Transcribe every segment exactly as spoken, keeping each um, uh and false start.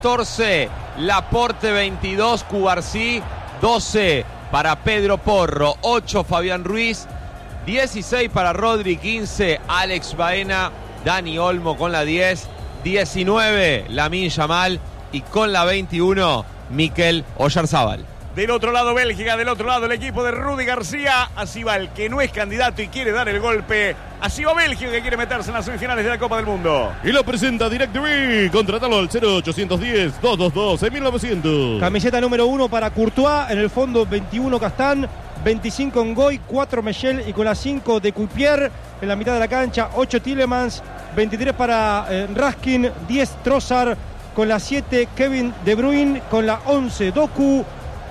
catorce, Laporte veintidós, Cubarsí doce para Pedro Porro, ocho Fabián Ruiz, dieciséis para Rodri, quince Alex Baena, Dani Olmo con la diez, diecinueve Lamine Yamal y con la veintiuno Mikel Oyarzábal. Del otro lado Bélgica, del otro lado el equipo de Rudy García. Así va el que no es candidato y quiere dar el golpe. Así va Bélgica, que quiere meterse en las semifinales de la Copa del Mundo. Y lo presenta DirecTV. Contratalo al cero ochocientos diez, doscientos veintidós, mil novecientos. Camiseta número uno para Courtois. En el fondo veintiuno Castán, veinticinco Ngoy, cuatro Michel y con la cinco de Kuipier. En la mitad de la cancha ocho Tielemans, veintitrés para eh, Raskin, diez Trossard, con la siete Kevin De Bruyne, con la once Doku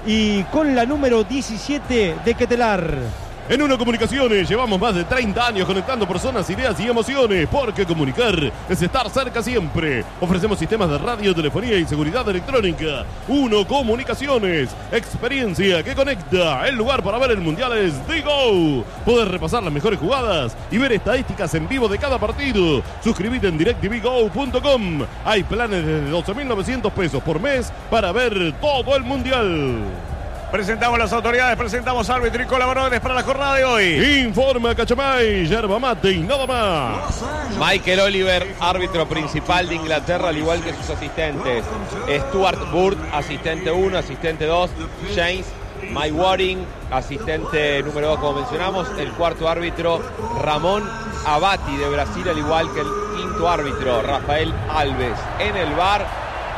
y con la número diecisiete de Ketelar. En Uno Comunicaciones llevamos más de treinta años conectando personas, ideas y emociones, porque comunicar es estar cerca siempre. Ofrecemos sistemas de radio, telefonía y seguridad electrónica. Uno Comunicaciones, experiencia que conecta. El lugar para ver el Mundial es Digo. Podés repasar las mejores jugadas y ver estadísticas en vivo de cada partido. Suscríbete en direct t v go punto com. Hay planes desde doce mil novecientos pesos por mes para ver todo el Mundial. Presentamos las autoridades, presentamos árbitro y colaboradores para la jornada de hoy. Informa Cachamay, yerba mate y nada más. Michael Oliver, árbitro principal de Inglaterra, al igual que sus asistentes. Stuart Burt, asistente uno, asistente dos. James Mike Waring, asistente número dos, como mencionamos. El cuarto árbitro, Ramón Abati, de Brasil, al igual que el quinto árbitro, Rafael Alves. En el V A R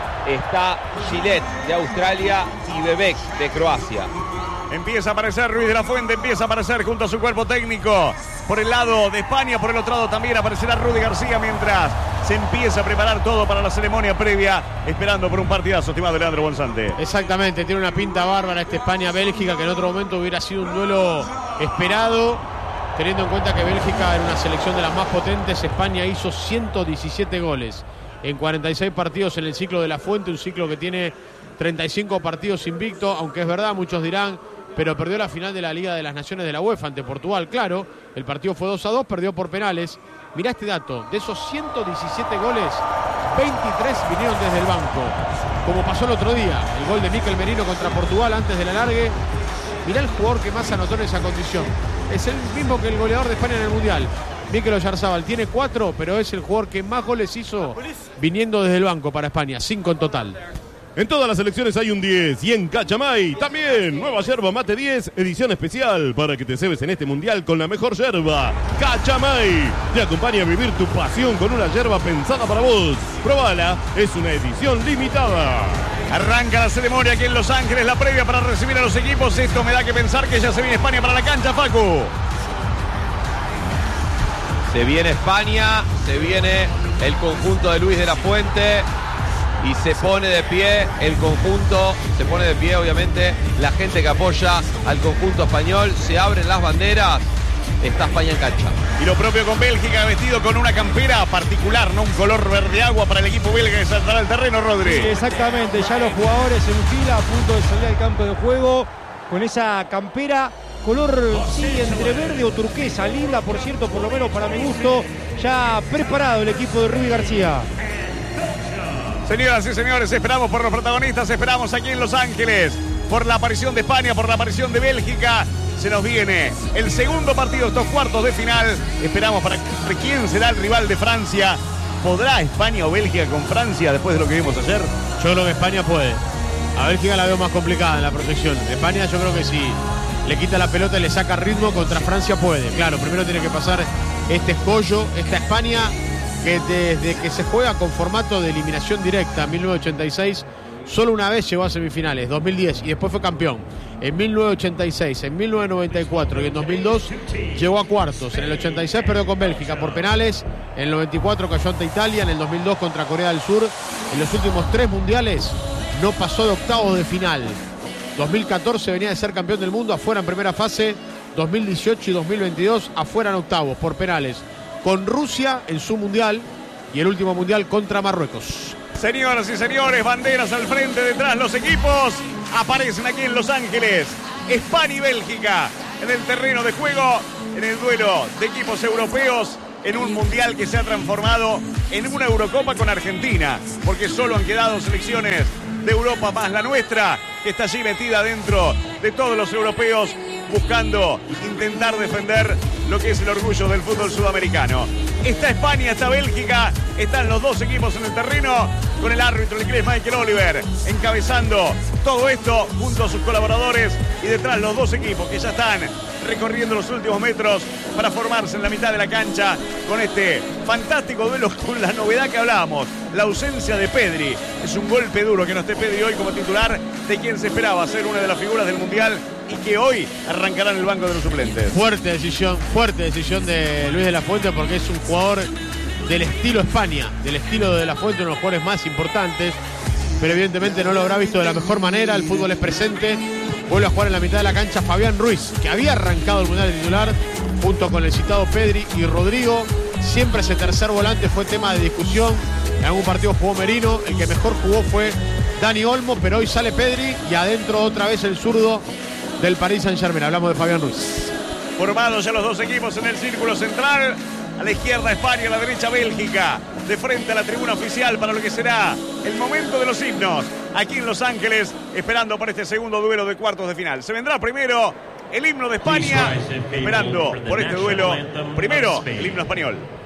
está Gillette, de Australia, y Bebek, de Croacia. Empieza a aparecer Ruiz de la Fuente, empieza a aparecer junto a su cuerpo técnico. Por el lado de España, por el otro lado también aparecerá Rudy García, mientras se empieza a preparar todo para la ceremonia previa, esperando por un partidazo, estimado Leandro Bonsante. Exactamente, tiene una pinta bárbara este España-Bélgica, que en otro momento hubiera sido un duelo esperado, teniendo en cuenta que Bélgica era una selección de las más potentes. España hizo ciento diecisiete goles en cuarenta y seis partidos en el ciclo de la Fuente, un ciclo que tiene treinta y cinco partidos invicto, aunque es verdad, muchos dirán, pero perdió la final de la Liga de las Naciones de la UEFA ante Portugal, claro, el partido fue dos a dos, perdió por penales. Mirá este dato, de esos ciento diecisiete goles, veintitrés vinieron desde el banco, como pasó el otro día, el gol de Mikel Merino contra Portugal antes del alargue. Mirá el jugador que más anotó en esa condición, es el mismo que el goleador de España en el Mundial. Mikel Oyarzábal tiene cuatro, pero es el jugador que más goles hizo viniendo desde el banco para España, cinco en total. En todas las selecciones hay un diez y en Cachamay también. Nueva yerba mate diez, edición especial para que te cebes en este mundial con la mejor yerba. Cachamay te acompaña a vivir tu pasión con una yerba pensada para vos. Probala, es una edición limitada. Arranca la ceremonia aquí en Los Ángeles, la previa para recibir a los equipos. Esto me da que pensar que ya se viene España para la cancha, Facu. Se viene España, se viene el conjunto de Luis de la Fuente y se pone de pie el conjunto, se pone de pie obviamente la gente que apoya al conjunto español, se abren las banderas, está España en cancha. Y lo propio con Bélgica, vestido con una campera particular, ¿no? Un color verde agua para el equipo belga que saltará al terreno, Rodri. Sí, exactamente, ya los jugadores en fila a punto de salir al campo de juego con esa campera. Color, sí, entre verde o turquesa, linda, por cierto, por lo menos para mi gusto. Ya preparado el equipo de Rudy García. Señoras y señores, esperamos por los protagonistas, esperamos aquí en Los Ángeles, por la aparición de España, por la aparición de Bélgica. Se nos viene el segundo partido de estos cuartos de final. Esperamos para quién será el rival de Francia. ¿Podrá España o Bélgica con Francia después de lo que vimos ayer? Yo creo que España puede. A Bélgica la veo más complicada en la protección. España yo creo que sí. Le quita la pelota y le saca ritmo, contra Francia puede. Claro, primero tiene que pasar este escollo, esta España que desde que se juega con formato de eliminación directa en mil novecientos ochenta y seis, solo una vez llegó a semifinales, dos mil diez, y después fue campeón. En mil novecientos ochenta y seis, en mil novecientos noventa y cuatro y en dos mil dos llegó a cuartos. En el ochenta y seis perdió con Bélgica por penales, en el noventa y cuatro cayó ante Italia, en el dos mil dos contra Corea del Sur. En los últimos tres mundiales no pasó de octavos de final. dos mil catorce venía de ser campeón del mundo, afuera en primera fase. dos mil dieciocho y dos mil veintidós afuera en octavos por penales con Rusia en su mundial, y el último mundial contra Marruecos. Señoras y señores, banderas al frente, detrás los equipos aparecen aquí en Los Ángeles. España y Bélgica en el terreno de juego, en el duelo de equipos europeos, en un mundial que se ha transformado en una Eurocopa con Argentina, porque solo han quedado selecciones de Europa más la nuestra, que está allí metida dentro de todos los europeos, buscando intentar defender lo que es el orgullo del fútbol sudamericano. Está España, está Bélgica, están los dos equipos en el terreno, con el árbitro, el inglés Michael Oliver, encabezando todo esto junto a sus colaboradores, y detrás los dos equipos que ya están recorriendo los últimos metros para formarse en la mitad de la cancha con este fantástico duelo, con la novedad que hablábamos, la ausencia de Pedri. Es un golpe duro que no esté Pedri hoy como titular de quien se esperaba ser una de las figuras del Mundial y que hoy arrancará en el banco de los suplentes. Fuerte decisión, fuerte decisión de Luis de la Fuente, porque es un jugador del estilo España, del estilo de la Fuente, uno de los jugadores más importantes, pero evidentemente no lo habrá visto de la mejor manera. El fútbol es presente. Vuelve a jugar en la mitad de la cancha Fabián Ruiz, que había arrancado el Mundial de titular junto con el citado Pedri y Rodrigo. Siempre ese tercer volante fue tema de discusión. En algún partido jugó Merino, el que mejor jugó fue Dani Olmo, pero hoy sale Pedri y adentro otra vez el zurdo del Paris Saint-Germain. Hablamos de Fabián Ruiz. Formados ya los dos equipos en el círculo central. A la izquierda España, a la derecha Bélgica. De frente a la tribuna oficial para lo que será el momento de los himnos. Aquí en Los Ángeles, esperando por este segundo duelo de cuartos de final. Se vendrá primero el himno de España, esperando por este duelo primero el himno español.